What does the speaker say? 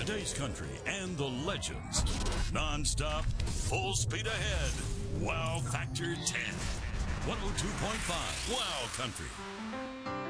Today's country and the legends. Non-stop, full speed ahead. Wow Factor 10. 102.5 Wow Country.